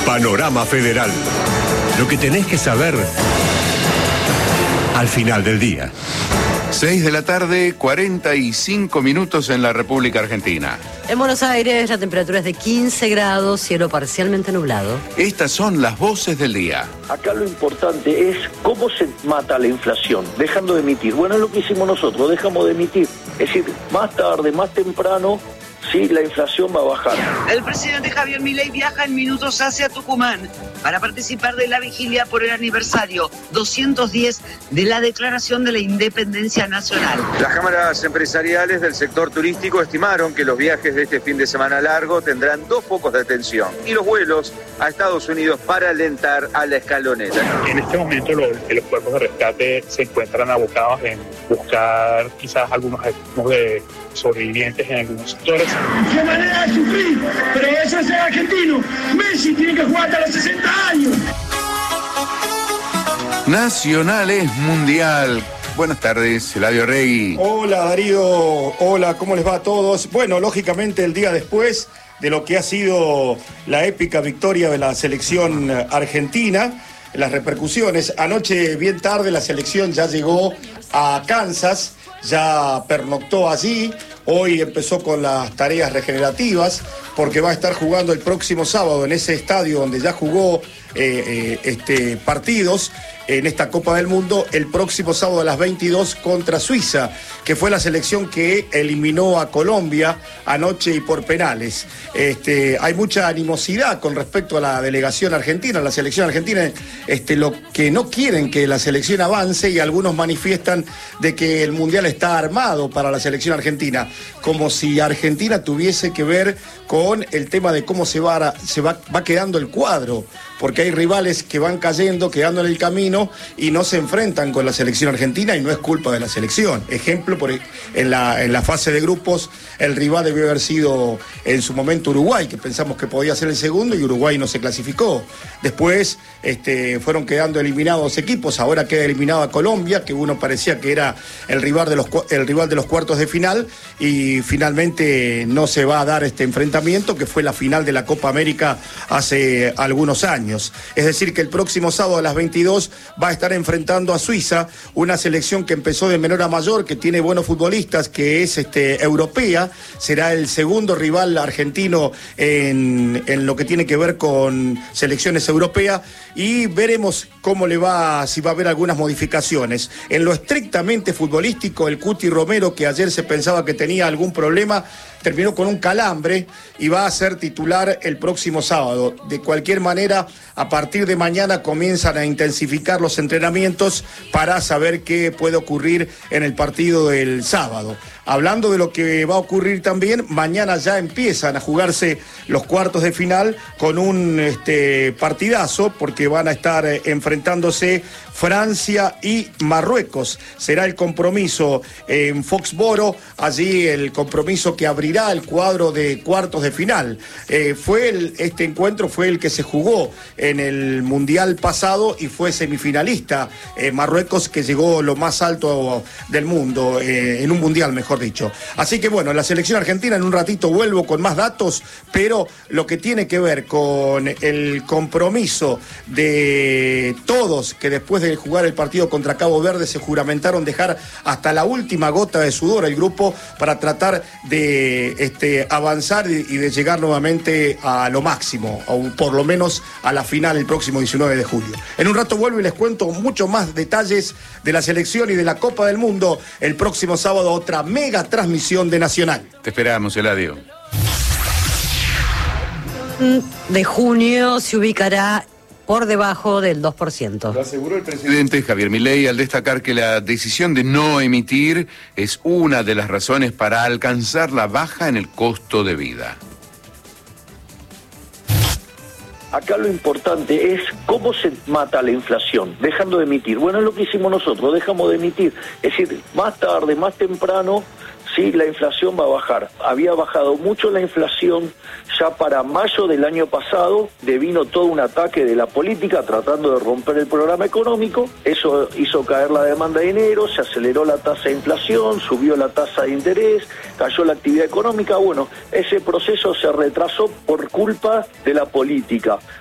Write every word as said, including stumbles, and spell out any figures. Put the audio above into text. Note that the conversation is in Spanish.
Panorama Federal. Lo que tenés que saber al final del día. seis de la tarde, cuarenta y cinco minutos en la República Argentina. En Buenos Aires la temperatura es de quince grados, cielo parcialmente nublado. Estas son las voces del día. Acá lo importante es cómo se mata la inflación, dejando de emitir. Bueno, es lo que hicimos nosotros, dejamos de emitir. Es decir, más tarde, más temprano, sí, la inflación va a bajar. El presidente Javier Milei viaja en minutos hacia Tucumán para participar de la vigilia por el aniversario doscientos diez de la Declaración de la Independencia Nacional. Las cámaras empresariales del sector turístico estimaron que los viajes de este fin de semana largo tendrán dos focos de atención y los vuelos a Estados Unidos para alentar a la escaloneta. En este momento los, los cuerpos de rescate se encuentran abocados en buscar quizás algunos de sobrevivientes en algunos sectores. ¡Qué manera de sufrir! Pero eso es el argentino. Messi tiene que jugar hasta los sesenta años. Nacional es mundial. Buenas tardes, Eladio Rey. Hola Darío, hola, ¿cómo les va a todos? Bueno, lógicamente el día después de lo que ha sido la épica victoria de la selección argentina, las repercusiones. Anoche, bien tarde, la selección ya llegó a Kansas, ya pernoctó allí. Hoy empezó con las tareas regenerativas porque va a estar jugando el próximo sábado en ese estadio donde ya jugó eh, eh, este, partidos en esta Copa del Mundo, el próximo sábado a las veintidós contra Suiza, que fue la selección que eliminó a Colombia anoche y por penales. Este, hay mucha animosidad con respecto a la delegación argentina, la selección argentina, este, lo que no quieren que la selección avance, y algunos manifiestan de que el Mundial está armado para la selección argentina, como si Argentina tuviese que ver con el tema de cómo se va, se va, va quedando el cuadro, porque hay rivales que van cayendo, quedando en el camino y no se enfrentan con la selección argentina, y no es culpa de la selección. Ejemplo, por, en, la, en la fase de grupos, el rival debió haber sido en su momento Uruguay, que pensamos que podía ser el segundo, y Uruguay no se clasificó. Después este, fueron quedando eliminados equipos, ahora queda eliminado a Colombia, que uno parecía que era el rival de los, el rival de los cuartos de final, y finalmente no se va a dar este enfrentamiento, que fue la final de la Copa América hace algunos años. Es decir, que el próximo sábado a las veintidós va a estar enfrentando a Suiza, una selección que empezó de menor a mayor, que tiene buenos futbolistas, que es este, europea. Será el segundo rival argentino en, en lo que tiene que ver con selecciones europeas, y veremos cómo le va, si va a haber algunas modificaciones. En lo estrictamente futbolístico, el Cuti Romero, que ayer se pensaba que tenía algún problema, terminó con un calambre y va a ser titular el próximo sábado. De cualquier manera, a partir de mañana comienzan a intensificar los entrenamientos para saber qué puede ocurrir en el partido del sábado. Hablando de lo que va a ocurrir también, mañana ya empiezan a jugarse los cuartos de final con un este, partidazo, porque van a estar eh, enfrentándose Francia y Marruecos. Será el compromiso en Foxboro, allí el compromiso que abrirá el cuadro de cuartos de final. Eh, fue el, este encuentro fue el que se jugó en el Mundial pasado y fue semifinalista. Eh, Marruecos, que llegó lo más alto del mundo, eh, en un Mundial, mejor dicho. Así que bueno, la selección argentina, en un ratito vuelvo con más datos, pero lo que tiene que ver con el compromiso de todos, que después de jugar el partido contra Cabo Verde se juramentaron dejar hasta la última gota de sudor el grupo para tratar de este, avanzar y de llegar nuevamente a lo máximo, o por lo menos a la final el próximo diecinueve de julio. En un rato vuelvo y les cuento mucho más detalles de la selección y de la Copa del Mundo. El próximo sábado otra mega transmisión de Nacional. Te esperamos, Eladio. De junio se ubicará por debajo del dos por ciento. Lo aseguró el presidente Javier Milei al destacar que la decisión de no emitir es una de las razones para alcanzar la baja en el costo de vida. Acá lo importante es cómo se mata la inflación, dejando de emitir. Bueno, es lo que hicimos nosotros, dejamos de emitir. Es decir, más tarde, más temprano, sí, la inflación va a bajar. Había bajado mucho la inflación ya para mayo del año pasado, devino todo un ataque de la política tratando de romper el programa económico. Eso hizo caer la demanda de dinero, se aceleró la tasa de inflación, subió la tasa de interés, cayó la actividad económica. Bueno, ese proceso se retrasó por culpa de la política.